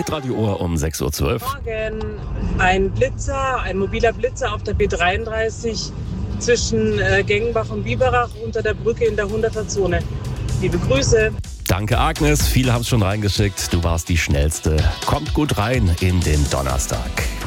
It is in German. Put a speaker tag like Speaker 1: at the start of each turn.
Speaker 1: Hitradio-Uhr um 6.12 Uhr.
Speaker 2: Morgen ein mobiler Blitzer auf der B33 zwischen Gengenbach und Biberach unter der Brücke in der 100er-Zone. Liebe Grüße.
Speaker 1: Danke, Agnes. Viele haben es schon reingeschickt. Du warst die Schnellste. Kommt gut rein in den Donnerstag.